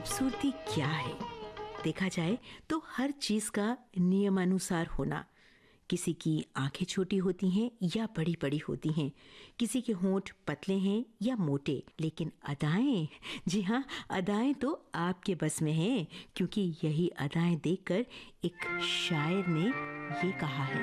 खूबसूरती क्या है? देखा जाए तो हर चीज का नियमानुसार होना। किसी की आंखें छोटी होती हैं या बड़ी बड़ी होती हैं, किसी के होंठ पतले हैं या मोटे, लेकिन अदाएं, जी हाँ, अदाएं तो आपके बस में हैं, क्योंकि यही अदाएं देखकर एक शायर ने ये कहा है।